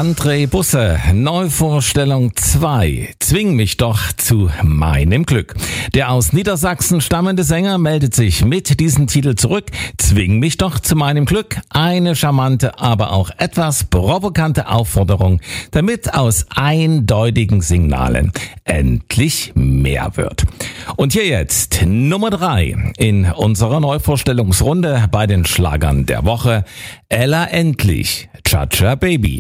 André Busse, Neuvorstellung 2, Zwing mich doch zu meinem Glück. Der aus Niedersachsen stammende Sänger meldet sich mit diesem Titel zurück, Zwing mich doch zu meinem Glück. Eine charmante, aber auch etwas provokante Aufforderung, damit aus eindeutigen Signalen endlich mehr wird. Und hier jetzt Nummer 3 in unserer Neuvorstellungsrunde bei den Schlagern der Woche. Ella Endlich, Cha Cha Baby.